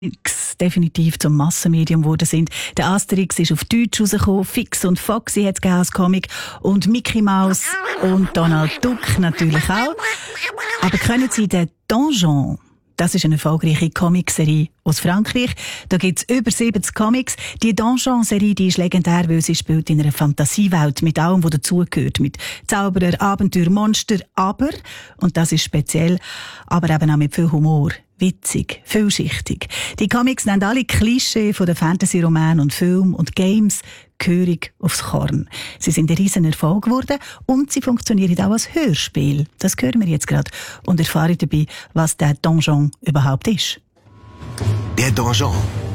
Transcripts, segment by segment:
definitiv zum Massenmedium geworden sind. Der Asterix ist auf Deutsch rausgekommen, Fix und Foxy hat es als Comic und Mickey Mouse und Donald Duck natürlich auch. Aber kennen Sie den Donjon? Das ist eine erfolgreiche Comicserie aus Frankreich. Da gibt es über 70 Comics. Die Donjon-Serie, die ist legendär, weil sie spielt in einer Fantasiewelt mit allem, was dazugehört. Mit Zauberer, Abenteuer, Monster, aber, und das ist speziell, aber eben auch mit viel Humor. Witzig, vielschichtig. Die Comics nennen alle Klischee von den Fantasy-Romanen und Filmen und Games gehörig aufs Korn. Sie sind ein riesen Erfolg geworden und sie funktionieren auch als Hörspiel. Das hören wir jetzt gerade und erfahren dabei, was der Donjon überhaupt ist. Der Donjon.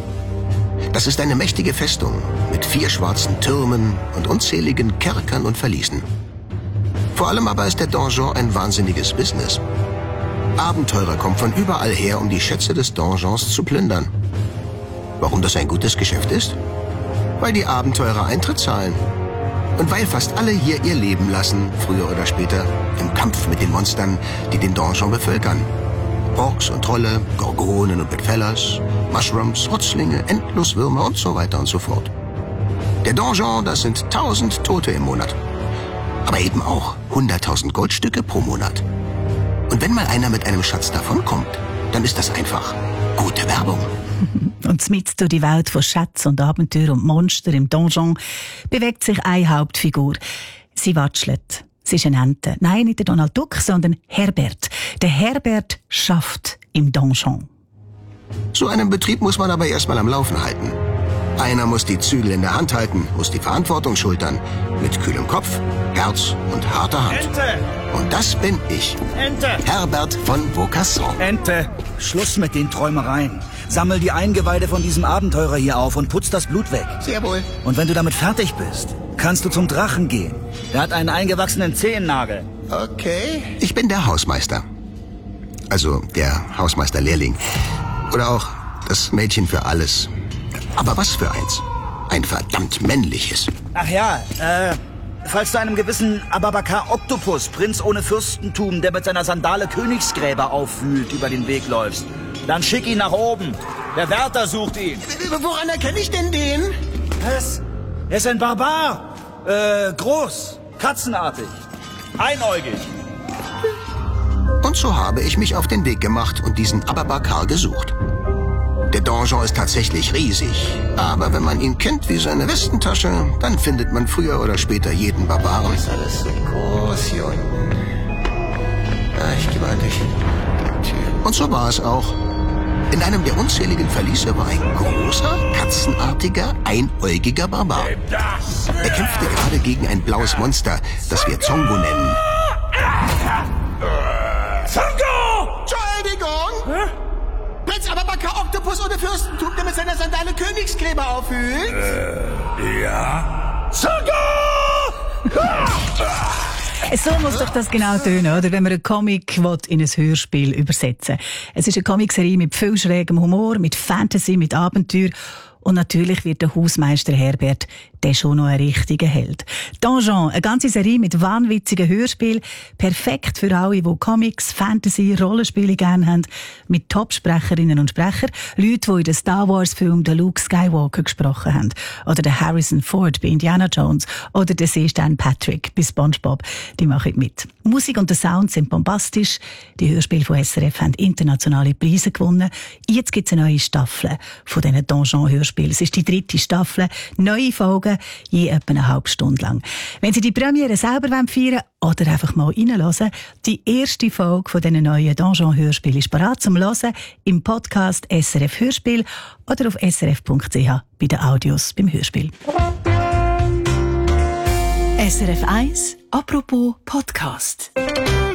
Das ist eine mächtige Festung mit 4 schwarzen Türmen und unzähligen Kerkern und Verließen. Vor allem aber ist der Donjon ein wahnsinniges Business. Abenteurer kommen von überall her, um die Schätze des Donjons zu plündern. Warum das ein gutes Geschäft ist? Weil die Abenteurer Eintritt zahlen. Und weil fast alle hier ihr Leben lassen, früher oder später, im Kampf mit den Monstern, die den Donjon bevölkern. Orks und Trolle, Gorgonen und Bedfellers, Mushrooms, Rotzlinge, Endloswürmer und so weiter und so fort. Der Donjon, das sind 1000 Tote im Monat. Aber eben auch 100.000 Goldstücke pro Monat. Und wenn mal einer mit einem Schatz davonkommt, dann ist das einfach gute Werbung. Und mitten durch die Welt von Schätzen und Abenteuer und Monster im Donjon bewegt sich eine Hauptfigur. Sie watschelt. Sie ist eine Ente. Nein, nicht der Donald Duck, sondern Herbert. Der Herbert schafft im Donjon. So einen Betrieb muss man aber erstmal am Laufen halten. Einer muss die Zügel in der Hand halten, muss die Verantwortung schultern. Mit kühlem Kopf, Herz und harter Hand. Ente! Und das bin ich. Ente! Herbert von Vaucasson. Ente! Schluss mit den Träumereien. Sammel die Eingeweide von diesem Abenteurer hier auf und putz das Blut weg. Sehr wohl. Und wenn du damit fertig bist, kannst du zum Drachen gehen. Der hat einen eingewachsenen Zehennagel. Okay. Ich bin der Hausmeister. Also der Hausmeisterlehrling. Oder auch das Mädchen für alles. Aber was für eins? Ein verdammt männliches. Ach ja, falls du einem gewissen Ababakar Oktopus, Prinz ohne Fürstentum, der mit seiner Sandale Königsgräber aufwühlt, über den Weg läufst, dann schick ihn nach oben. Der Wärter sucht ihn. Woran erkenne ich denn den? Was? Er ist ein Barbar. Groß, katzenartig, einäugig. Und so habe ich mich auf den Weg gemacht und diesen Ababakar gesucht. Der Donjon ist tatsächlich riesig, aber wenn man ihn kennt wie seine Westentasche, dann findet man früher oder später jeden Barbaren. Ist alles so groß hier unten. Ich gehe mal durch die Tür. Und so war es auch. In einem der unzähligen Verliese war ein großer, katzenartiger, einäugiger Barbar. Er kämpfte gerade gegen ein blaues Monster, das wir Zongo nennen. Zongo! Entschuldigung! Prinz Ababakar Oktopus ohne Fürstentum, der mit seiner Sandale Königsgräber aufwühlt? Ja? Zongo! So muss doch das genau tönen, oder? Wenn man einen Comic in ein Hörspiel übersetzen will. Es ist eine Comicserie mit viel schrägem Humor, mit Fantasy, mit Abenteuer. Und natürlich wird der Hausmeister Herbert der schon noch ein richtiger Held. Donjon, eine ganze Serie mit wahnwitzigen Hörspielen. Perfekt für alle, die Comics, Fantasy, Rollenspiele gerne haben. Mit Top-Sprecherinnen und Sprechern. Leute, die in den Star Wars-Film den Luke Skywalker gesprochen haben. Oder den Harrison Ford bei Indiana Jones. Oder den Seestern Patrick bei SpongeBob. Die machen mit. Musik und der Sound sind bombastisch. Die Hörspiele von SRF haben internationale Preise gewonnen. Jetzt gibt es eine neue Staffel von diesen Donjon-Hörspielen. Es ist die 3. Staffel. Neue Folgen, je etwa eine halbe Stunde lang. Wenn Sie die Premiere selber feiern wollen oder einfach mal reinhören, die erste Folge von diesen neuen Donjon-Hörspielen ist bereit zum Hören im Podcast SRF Hörspiel oder auf srf.ch bei den Audios beim Hörspiel. SRF 1, apropos Podcast.